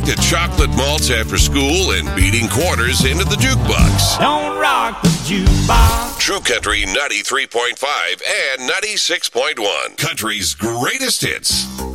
to chocolate malts after school and beating quarters into the jukebox. Don't rock the jukebox. True Country 93.5 and 96.1. Country's greatest hits.